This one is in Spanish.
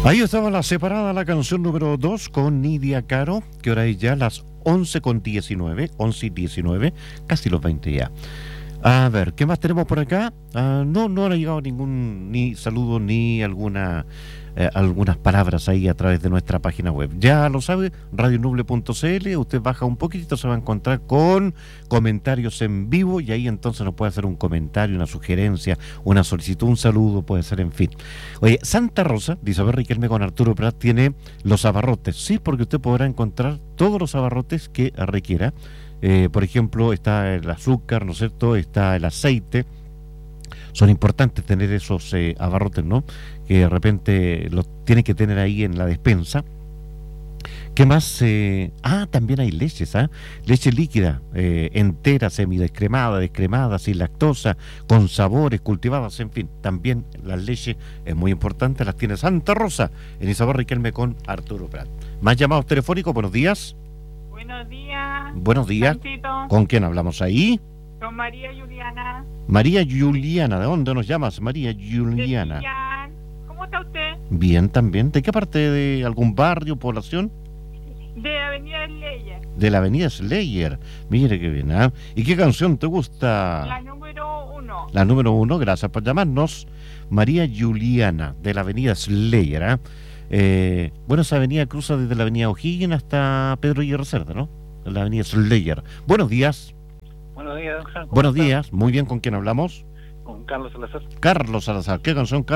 Ahí estaba la separada, la canción número 2 con Nidia Caro, que ahora es ya las 11:19, 11:19, casi los 20 ya. A ver, ¿qué más tenemos por acá? No ha llegado ningún ni saludo ni algunas palabras ahí a través de nuestra página web. Ya lo sabe, radionuble.cl, usted baja un poquitito, se va a encontrar con comentarios en vivo y ahí entonces nos puede hacer un comentario, una sugerencia, una solicitud, un saludo, puede ser, en fin. Oye, Santa Rosa, de Isabel Riquelme con Arturo Prat, tiene los abarrotes, sí, porque usted podrá encontrar todos los abarrotes que requiera. Por ejemplo, está el azúcar, ¿no es cierto? Está el aceite. Son importantes tener esos abarrotes, ¿no? Que de repente los tiene que tener ahí en la despensa. ¿Qué más? También hay leches, ¿ah? Leche líquida, entera, semidescremada, descremada, sin lactosa, con sabores, cultivadas, en fin. También las leches es muy importante, las tiene Santa Rosa, en Isabel Riquelme con Arturo Prat. Más llamados telefónicos, buenos días. Buenos días. Buenos días. Pancito. ¿Con quién hablamos ahí? Con María Juliana. María Juliana, ¿de dónde nos llamas? María Juliana. De Chillán. ¿Cómo está usted? Bien, también. ¿De qué parte de algún barrio, población? De Avenida Leyer. De la avenida Slayer. Mire qué bien, ¿ah? ¿Y qué canción te gusta? La número 1. La número 1, gracias por llamarnos. María Juliana, de la avenida Slayer, ¿ah? Bueno, esa avenida cruza desde la avenida O'Higgins hasta Pedro Hierro Cerda, ¿no? La avenida Slayer. Buenos días. Buenos días, don Juan. Buenos días. Muy bien, ¿con quién hablamos? Con Carlos Salazar. Carlos Salazar. ¿Qué canción, Carlos?